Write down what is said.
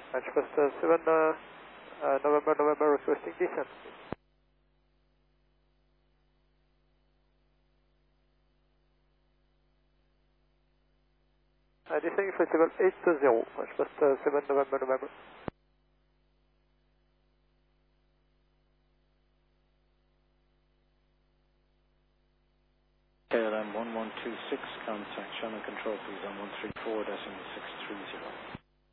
Manchester 7, November requesting descent. Descending flight level 820, Manchester 7, November. KLM 1126, contact Shannon Control, please on 134.630.